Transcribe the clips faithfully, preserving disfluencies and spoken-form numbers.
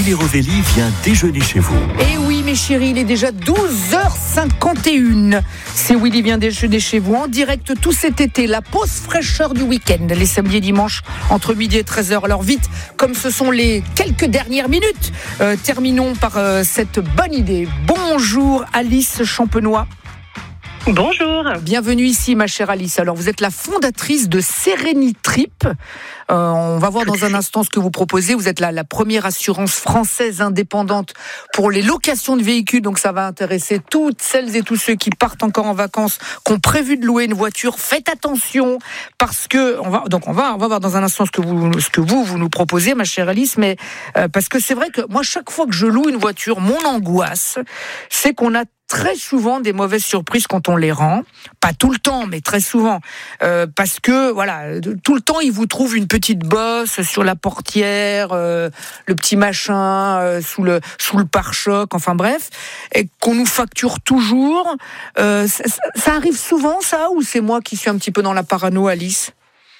Willy Rovelli vient déjeuner chez vous. Et oui, mes chéris, il est déjà douze heures cinquante et une. C'est Willy vient déjeuner chez vous en direct tout cet été. La pause fraîcheur du week-end, les samedis et dimanches entre midi et treize heures. Alors vite, comme ce sont les quelques dernières minutes, euh, terminons par euh, cette bonne idée. Bonjour Alice Champenois. Bonjour. Bienvenue ici, ma chère Alice. Alors, vous êtes la fondatrice de Sérénitrip. Euh, on va voir dans un instant ce que vous proposez. Vous êtes la, la première assurance française indépendante pour les locations de véhicules. Donc, ça va intéresser toutes celles et tous ceux qui partent encore en vacances, qui ont prévu de louer une voiture. Faites attention parce que on va donc on va on va voir dans un instant ce que vous ce que vous vous nous proposez, ma chère Alice. Mais euh, parce que c'est vrai que moi, chaque fois que je loue une voiture, mon angoisse, c'est qu'on a très souvent des mauvaises surprises quand on les rend, pas tout le temps, mais très souvent, euh, parce que voilà, tout le temps ils vous trouvent une petite bosse sur la portière, euh, le petit machin euh, sous le sous le pare-choc, enfin bref, et qu'on nous facture toujours. Euh, ça, ça arrive souvent, ça, ou c'est moi qui suis un petit peu dans la parano, Alice?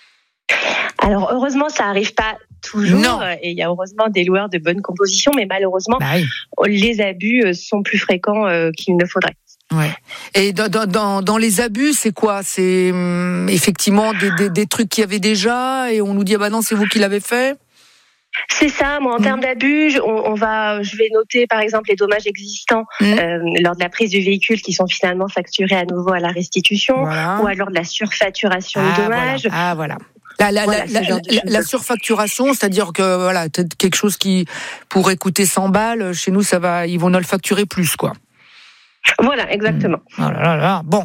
Alors heureusement, ça arrive pas toujours, non. Et il y a heureusement des loueurs de bonne composition, mais malheureusement, bah oui, les abus sont plus fréquents qu'il ne faudrait. Ouais. Et dans, dans, dans les abus, c'est quoi? C'est hum, effectivement des, des, des trucs qu'il y avait déjà et on nous dit ah bah non, c'est vous qui l'avez fait. C'est ça. Moi, en mmh. termes d'abus, on, on va, je vais noter par exemple les dommages existants mmh. euh, lors de la prise du véhicule qui sont finalement facturés à nouveau à la restitution, voilà. Ou alors de la surfacturation ah, de dommages. Voilà. Ah voilà. La, la, voilà, la, la, la, la surfacturation, c'est-à-dire que voilà, quelque chose qui pourrait coûter cent balles, chez nous, ça va, ils vont nous le facturer plus, quoi. Voilà, exactement. Mmh. Oh là là là. Bon.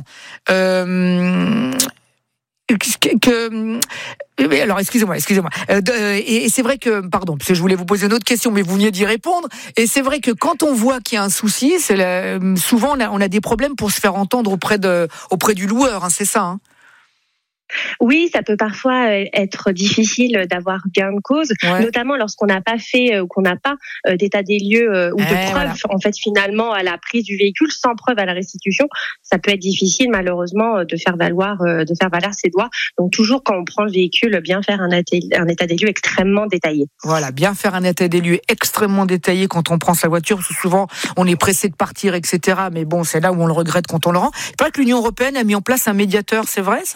Euh... Que, que, alors excusez-moi, excusez-moi. Euh, et, et c'est vrai que, pardon, parce que je voulais vous poser une autre question, mais vous veniez d'y répondre. Et c'est vrai que quand on voit qu'il y a un souci, c'est la, souvent on a, on a des problèmes pour se faire entendre auprès de, auprès du loueur. Hein, c'est ça. Hein. Oui, ça peut parfois être difficile d'avoir gain de cause, ouais. Notamment lorsqu'on n'a pas fait ou qu'on n'a pas d'état des lieux ou de eh, preuve, voilà. En fait, finalement, à la prise du véhicule, sans preuve à la restitution, ça peut être difficile, malheureusement, de faire valoir, de faire valoir ses droits. Donc, toujours quand on prend le véhicule, bien faire un, un état des lieux extrêmement détaillé. Voilà, bien faire un état des lieux extrêmement détaillé quand on prend sa voiture, parce que souvent, on est pressé de partir, et cetera. Mais bon, c'est là où on le regrette quand on le rend. Il paraît que l'Union européenne a mis en place un médiateur, c'est vrai, ça ?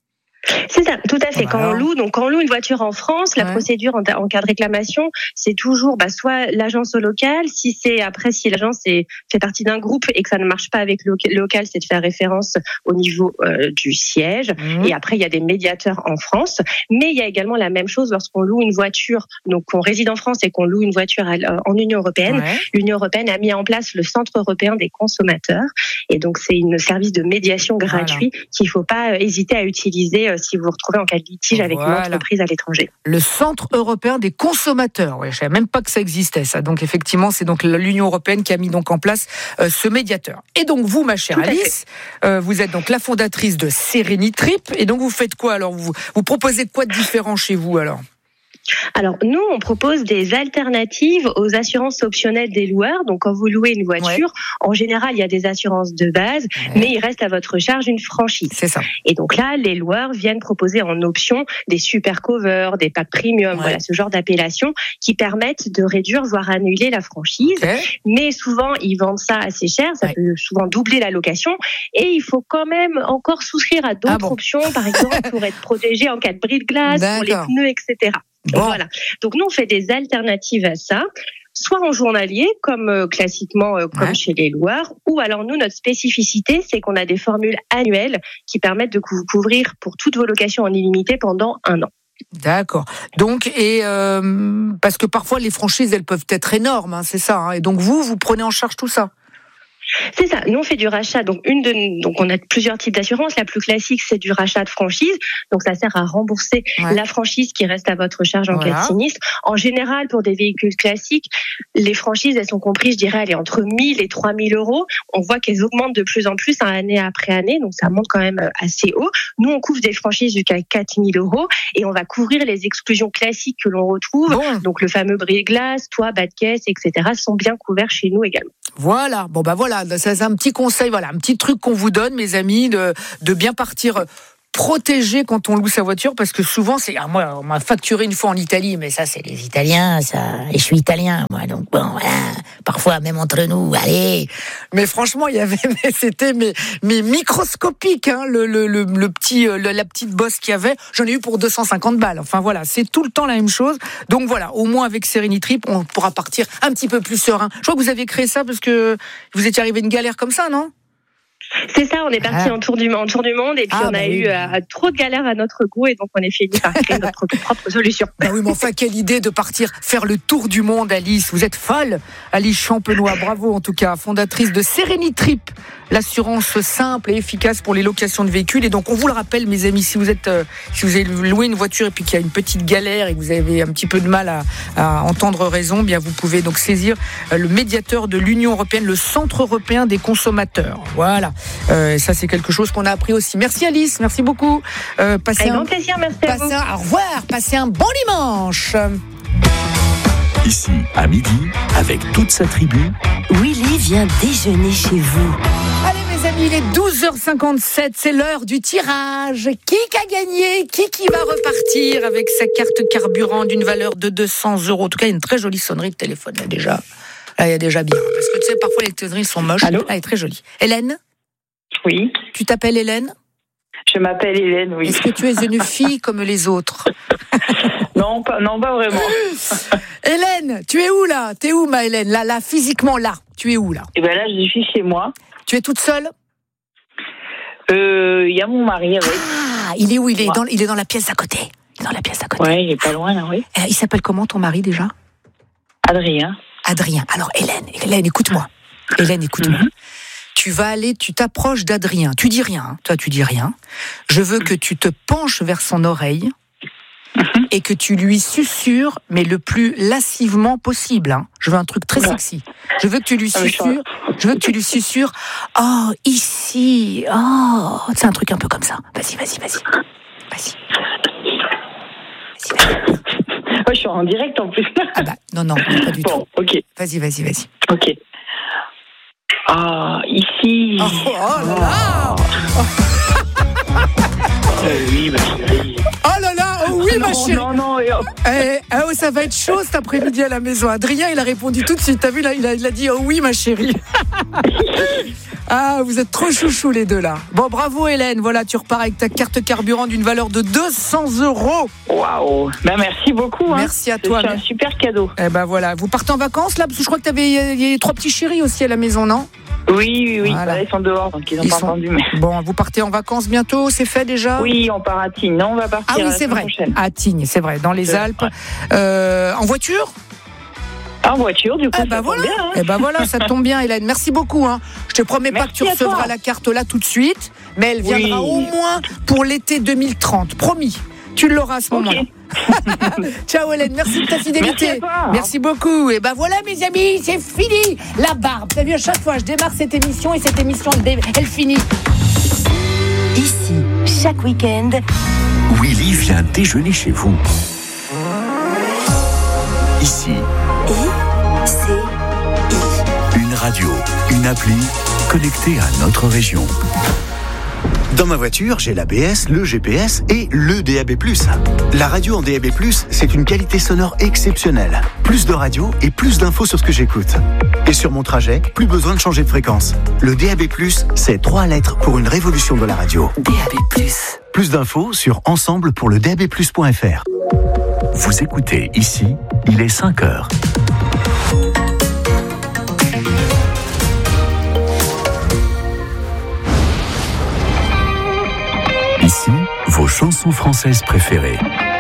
C'est ça, tout à fait. Quand on loue, donc quand on loue une voiture en France, la ouais. procédure en, en cas de réclamation, c'est toujours bah, soit l'agence locale, si c'est après si l'agence est, fait partie d'un groupe et que ça ne marche pas avec le local, c'est de faire référence au niveau euh, du siège. Mmh. Et après il y a des médiateurs en France, mais il y a également la même chose lorsqu'on loue une voiture, donc qu'on réside en France et qu'on loue une voiture à, euh, en Union européenne. Ouais. L'Union européenne a mis en place le Centre européen des consommateurs, et donc c'est un service de médiation gratuit voilà. qu'il ne faut pas hésiter à utiliser si vous vous retrouvez en cas de litige avec voilà. une entreprise à l'étranger. Le Centre européen des consommateurs. Ouais, je ne savais même pas que ça existait, ça. Donc, effectivement, c'est donc l'Union européenne qui a mis donc en place euh, ce médiateur. Et donc, vous, ma chère Tout Alice, euh, vous êtes donc la fondatrice de Sérénitrip. Et donc, vous faites quoi alors vous, vous proposez quoi de différent chez vous alors ? Alors, nous, on propose des alternatives aux assurances optionnelles des loueurs. Donc, quand vous louez une voiture, ouais. en général, il y a des assurances de base, ouais. mais il reste à votre charge une franchise. C'est ça. Et donc là, les loueurs viennent proposer en option des super covers, des packs premium, ouais. voilà, ce genre d'appellations qui permettent de réduire, voire annuler la franchise. Okay. Mais souvent, ils vendent ça assez cher. Ça ouais. peut souvent doubler la location. Et il faut quand même encore souscrire à d'autres ah bon. options, par exemple, pour être protégé en cas de bris de glace, pour les pneus, et cetera. Bon. Voilà. Donc nous on fait des alternatives à ça, soit en journalier comme euh, classiquement euh, comme ouais. chez les loueurs, ou alors nous notre spécificité c'est qu'on a des formules annuelles qui permettent de vous couvrir pour toutes vos locations en illimité pendant un an. D'accord. Donc et euh, parce que parfois les franchises elles peuvent être énormes, hein, c'est ça. Hein, et donc vous vous prenez en charge tout ça. C'est ça. Nous, on fait du rachat. Donc, une de, donc, on a plusieurs types d'assurances. La plus classique, c'est du rachat de franchise. Donc, ça sert à rembourser ouais. la franchise qui reste à votre charge en voilà. cas de sinistre. En général, pour des véhicules classiques, les franchises, elles sont comprises, je dirais, elles sont entre mille et trois mille euros. On voit qu'elles augmentent de plus en plus, hein, année après année. Donc, ça monte quand même assez haut. Nous, on couvre des franchises jusqu'à quatre mille euros et on va couvrir les exclusions classiques que l'on retrouve. Bon. Donc, le fameux bris-glace, toit, bas de caisse, et cetera sont bien couverts chez nous également. Voilà. Bon, bah voilà. Ça, c'est un petit conseil, voilà, un petit truc qu'on vous donne, mes amis, de, de bien partir protéger quand on loue sa voiture, parce que souvent, c'est, ah, moi, on m'a facturé une fois en Italie, mais ça, c'est les Italiens, ça, et je suis italien, moi, donc bon, voilà, parfois, même entre nous, allez. Mais franchement, il y avait, mais c'était, mais, mais microscopique, hein, le, le, le, le petit, le, la petite bosse qu'il y avait, j'en ai eu pour deux cent cinquante balles. Enfin, voilà, c'est tout le temps la même chose. Donc voilà, au moins avec Serenitrip, on pourra partir un petit peu plus serein. Je crois que vous avez créé ça parce que vous étiez arrivé à une galère comme ça, non? C'est ça, on est parti ah. en tour du en tour du monde et puis ah, on bah a oui. eu euh, trop de galères à notre goût et donc on est fini par créer notre propre solution. Bah oui, mais enfin, quelle idée de partir faire le tour du monde, Alice. Vous êtes folle, Alice Champenois. Bravo en tout cas, fondatrice de Serenitrip, l'assurance simple et efficace pour les locations de véhicules. Et donc on vous le rappelle, mes amis, si vous êtes, euh, si vous avez loué une voiture et puis qu'il y a une petite galère et que vous avez un petit peu de mal à, à entendre raison, bien vous pouvez donc saisir euh, le médiateur de l'Union européenne, le Centre européen des consommateurs. Voilà. Euh, ça, c'est quelque chose qu'on a appris aussi. Merci Alice, merci beaucoup. Euh, passez Avec un, grand plaisir, merci à vous. un, au revoir, passez un bon dimanche. Ici, à midi, avec toute sa tribu, Willy vient déjeuner chez vous. Allez mes amis, il est douze heures cinquante-sept, c'est l'heure du tirage. Qui a gagné? Qui qui va repartir avec sa carte carburant d'une valeur de deux cents euros? En tout cas, il y a une très jolie sonnerie de téléphone là déjà. Là, il y a déjà bien. Parce que tu sais, parfois les sonneries sont moches. Allô? Là, elle est très jolie. Hélène? Oui, Tu t'appelles Hélène? je m'appelle Hélène, oui. Est-ce que tu es une fille comme les autres? Non, pas, non, pas vraiment. Hélène, tu es où là? T'es où ma Hélène? Là, là, physiquement là. Tu es où là? Et ben là, je suis chez moi. Tu es toute seule? Euh, Il y a mon mari avec. Ah, il est où? Il est dans, il est dans la pièce d'à côté. Il est dans la pièce d'à côté. Ouais, il est pas loin là, oui. Euh, il s'appelle comment ton mari déjà? Adrien. Adrien. Alors Hélène, Hélène, écoute-moi. Hélène, écoute-moi. Mhm. Tu vas aller, tu t'approches d'Adrien. Tu dis rien, hein. Toi tu dis rien. Je veux que tu te penches vers son oreille Mhm. et que tu lui susurres, mais le plus lascivement possible. Hein. Je veux un truc très Ouais. sexy. Je veux que tu lui Ah, mais je susurres. Je veux que tu lui susurres. Oh, ici. Oh, c'est un truc un peu comme ça. Vas-y, vas-y, vas-y, vas-y. Vas-y, vas-y. Ouais, je suis en direct en plus. Ah bah non, non, pas du Bon, tout. ok, Vas-y, vas-y, vas-y. ok. Ah, ici. Oh, oh là là. Oh, oui, ma chérie. Oh là là, oh oui, ma non, chérie. non, non, et hop. Eh, eh, oh, ça va être chaud cet après-midi à la maison. Adrien, il a répondu tout de suite. T'as vu, là, il a, il a dit oh oui, ma chérie. Ah, vous êtes trop chouchous les deux là. Bon, bravo Hélène. Voilà, tu repars avec ta carte carburant d'une valeur de deux cents euros. Waouh. Ben, merci beaucoup. Hein. Merci à toi. C'est un super cadeau. Eh ben voilà, vous partez en vacances là, parce que je crois que t'avais il y a trois petits chéris aussi à la maison, non? Oui, oui, oui. Voilà. Voilà, ils sont dehors, donc ils n'ont Ils pas sont- entendu. Mais... Bon, vous partez en vacances bientôt, c'est fait déjà? Oui, on part à Tignes. Non, on va partir Ah oui, la c'est semaine vrai. prochaine. À Tignes, c'est vrai, dans les Ouais. Alpes. Euh, en voiture? En voiture, du coup. Eh ben ça voilà, tombe bien, hein. eh ben voilà, ça tombe bien, Hélène. Merci beaucoup. Hein. Je te promets pas Merci que tu à recevras toi. la carte là tout de suite, mais elle viendra Oui. au moins pour l'été deux mille trente. Promis. Tu l'auras à ce Ok. moment-là. Ciao Hélène, merci de ta fidélité. Merci à toi. Merci beaucoup. Et ben voilà mes amis, c'est fini. La barbe. T'as vu, à chaque fois je démarre cette émission et cette émission elle, dé- elle finit. Ici, chaque week-end, Willy vient déjeuner chez vous. Ici, I, C, I. une radio, une appli connectée à notre région. Dans ma voiture, j'ai l'A B S, le G P S et le D A B plus. La radio en D A B plus, c'est une qualité sonore exceptionnelle. Plus de radio et plus d'infos sur ce que j'écoute. Et sur mon trajet, plus besoin de changer de fréquence. Le D A B plus, c'est trois lettres pour une révolution de la radio. D A B plus. Plus d'infos sur ensemble pour le D A B plus point F R. Vous écoutez ici, il est cinq heures. Ici, vos chansons françaises préférées.